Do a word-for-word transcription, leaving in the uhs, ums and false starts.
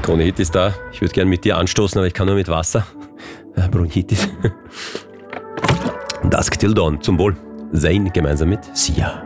Bronchitis da. Ich würde gerne mit dir anstoßen, aber ich kann nur mit Wasser. Bronchitis. Dusk Till Dawn. Zum Wohl. Zayn gemeinsam mit Sia.